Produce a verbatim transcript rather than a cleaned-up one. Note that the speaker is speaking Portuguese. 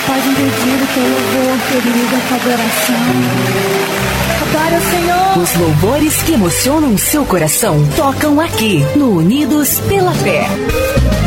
Pode pedir teu louvor, querida, com adoração. Adora o Senhor. Os louvores que emocionam seu coração tocam aqui no Unidos pela Fé.